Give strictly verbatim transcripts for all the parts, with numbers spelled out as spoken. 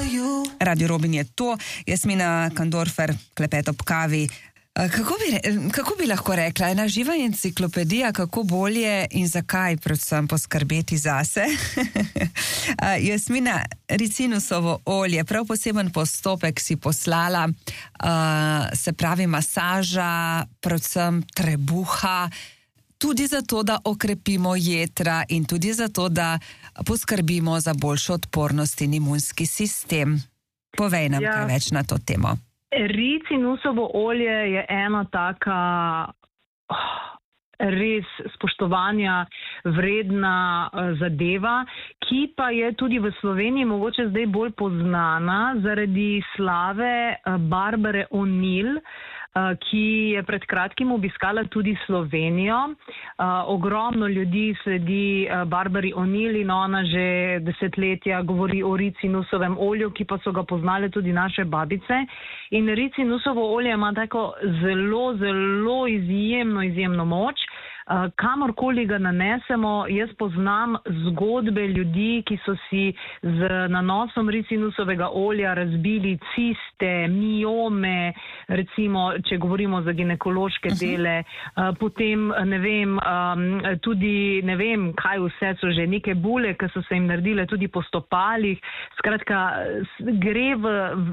Radio Robin je to, Jasmina Kandorfer, klepet ob kavi. Kako bi, kako bi lahko rekla, ena živa enciklopedija, kako bolje in zakaj predvsem poskrbeti zase? Jasmina, ricinusovo olje, prav poseben postopek si poslala, se pravi masaža, predvsem trebuha, tudi zato, da okrepimo jetra in tudi zato, da poskrbimo za boljšo odpornost in imunski sistem. Povej nam ja. kaj več na to temo. Ricinusovo olje je ena taka oh, res spoštovanja vredna zadeva, ki pa je tudi v Sloveniji mogoče zdaj bolj poznana zaradi slave Barbare O'Neill, ki je pred kratkim obiskala tudi Slovenijo. Ogromno ljudi sledi Barbari O'Neill in ona že desetletja govori o ricinusovem olju, ki pa so ga poznale tudi naše babice. In ricinusovo olje ima tako zelo, zelo izjemno, izjemno moč. Kamorkoli ga nanesemo, jaz poznam zgodbe ljudi, ki so si z nanosom ricinusovega olja razbili ciste, miome, recimo, če govorimo za ginekološke dele, potem, ne vem, tudi, ne vem, kaj vse so že, neke bule, ki so se jim naredile tudi po stopalih. Skratka, gre v,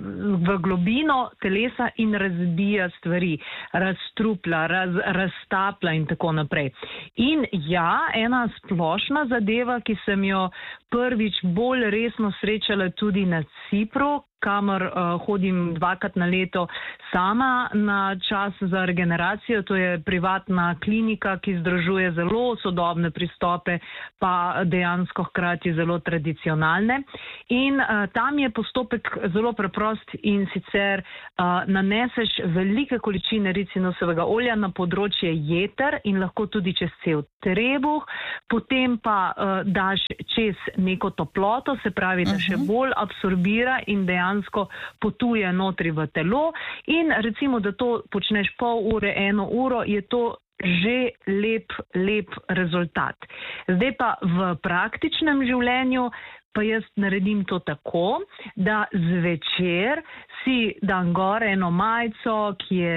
v globino telesa in razbija stvari, razstrupla, raz, raztapla in tako naprej. In ja, ena splošna zadeva, ki sem jo prvič bolj resno srečala tudi na Cipru, kamor uh, hodim dvakrat na leto sama na čas za regeneracijo. To je privatna klinika, ki združuje zelo sodobne pristope, pa dejansko hkrati zelo tradicionalne. In uh, tam je postopek zelo preprost in sicer uh, naneseš velike količine ricinusovega olja na področje jeter in lahko tudi čez cel trebuh, potem pa uh, daš čez neko toploto, se pravi, da še bolj absorbira in dejansko potuje notri v telo in recimo, da to počneš pol ure, eno uro, je to že lep, lep rezultat. Zdaj pa v praktičnem življenju pa jaz naredim to tako, da zvečer si dam gor eno majico, ki je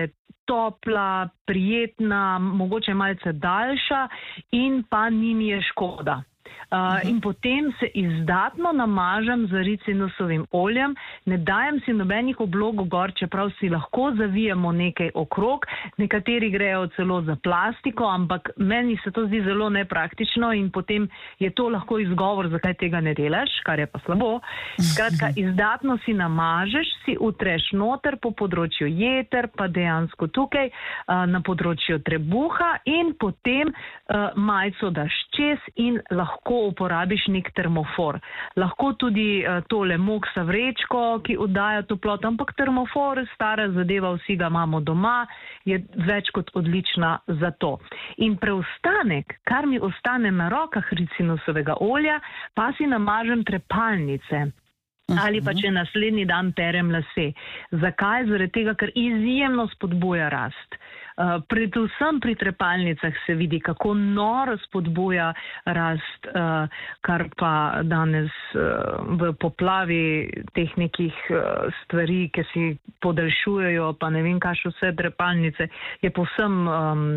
topla, prijetna, mogoče malce daljša in pa ni mi je škoda. Uh, in potem se izdatno namažem z ricinusovim oljem, ne dajem si nobenih oblogov gor, čeprav si lahko zavijemo nekaj okrog, nekateri grejo celo za plastiko, ampak meni se to zdi zelo nepraktično in potem je to lahko izgovor, zakaj tega ne delaš, kar je pa slabo. Skratka, izdatno si namažeš, si utreš noter po področju jeter, pa dejansko tukaj uh, na področju trebuha in potem uh, majico daš čez in lahko uporabiš nek termofor. Lahko tudi uh, tole moksa vrečko, ki oddaja toploto, ampak termofor, stara zadeva, vsi ga imamo doma, je več kot odlična za to. In preostanek, kar mi ostane na rokah ricinusovega olja, pa si namažem trepalnice. Ali pa če naslednji dan perem lase. Zakaj? Zaradi tega, ker izjemno spodbuja rast. Uh, predvsem pri trepalnicah se vidi, kako noro spodbuja rast, uh, kar pa danes uh, v poplavi teh nekih uh, stvari, ki si podaljšujejo, pa ne vem kaj še vse trepalnice, je povsem um,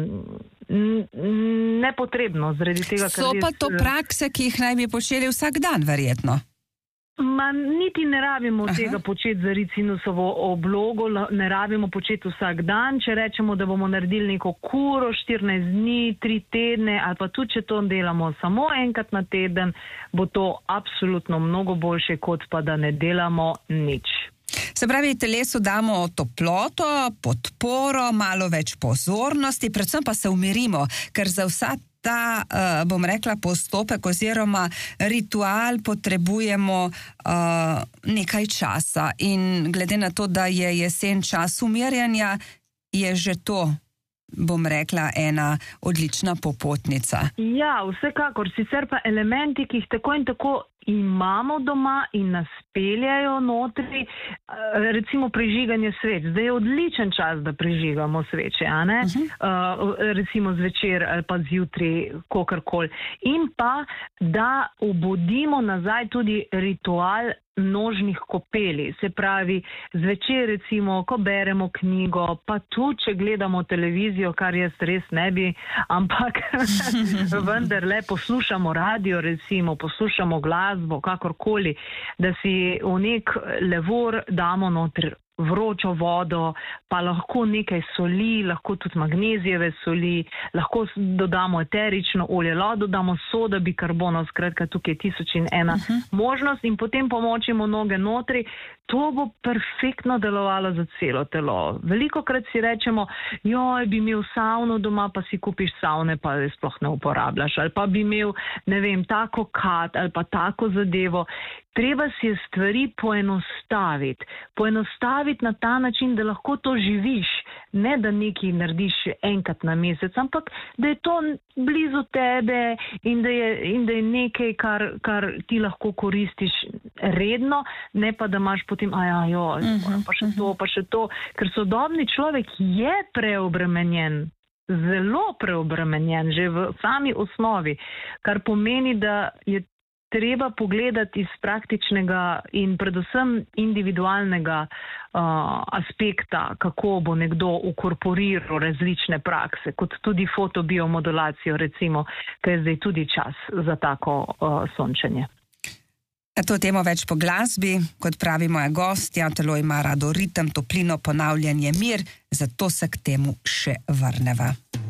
nepotrebno. Zaradi tega, so pa to prakse, ki jih naj bi počeli vsak dan, verjetno. Ma niti ne rabimo Aha. tega početi za ricinusovo oblogo, ne rabimo početi vsak dan. Če rečemo, da bomo naredili neko kuro, štirinajst dni, tri tedne, ali pa tudi, če to delamo samo enkrat na teden, bo to absolutno mnogo boljše, kot pa da ne delamo nič. Se pravi, telesu damo toploto, podporo, malo več pozornosti, predvsem pa se umirimo, ker za vsa ta, uh, bom rekla, postopek oziroma ritual potrebujemo uh, nekaj časa. In glede na to, da je jesen čas umirjanja, je že to, bom rekla, ena odlična popotnica. Ja, vsekakor. Sicer pa elementi, ki jih tako in tako imamo doma in nas peljajo notri, recimo prižiganje sveč. Zdaj je odličen čas, da prižigamo sveče, a ne? Uh-huh. Uh, recimo zvečer ali pa zjutraj, kakorkoli. In pa, da obudimo nazaj tudi ritual nožnih kopeli. Se pravi, zvečer recimo, ko beremo knjigo, pa tu, če gledamo televizijo, kar jaz res ne bi, ampak vendar le poslušamo radio, recimo, poslušamo glasbo, kakorkoli, da si v nek levor damo noter vročo vodo, pa lahko nekaj soli, lahko tudi magnezijeve soli, lahko dodamo eterično olje, lahko dodamo soda, bikarbono, skratka tukaj je tisoč in ena uh-huh. možnost in potem pomočimo noge notri. To bo perfektno delovalo za celo telo. Velikokrat si rečemo, joj, bi imel savno doma, pa si kupiš savne, pa je sploh ne uporabljaš, ali pa bi imel, ne vem, tako kat, ali pa tako zadevo. Treba si je stvari poenostaviti. Poenostaviti na ta način, da lahko to živiš, ne da nekaj narediš enkrat na mesec, ampak da je to blizu tebe in da je, in da je nekaj, kar, kar ti lahko koristiš redno, ne pa da imaš potem, aja, jo, pa še to, pa še to, ker sodobni človek je preobremenjen. Zelo preobremenjen, že v sami osnovi, kar pomeni, da je treba pogledati iz praktičnega in predvsem individualnega uh, aspekta, kako bo nekdo ukorporiral različne prakse, kot tudi fotobiomodulacijo, recimo, ker je zdaj tudi čas za tako uh, sončenje. Na to temo več po glasbi, kot pravi moja gostja, telo ima rado ritem, toplino, ponavljanje, mir, zato se k temu še vrneva.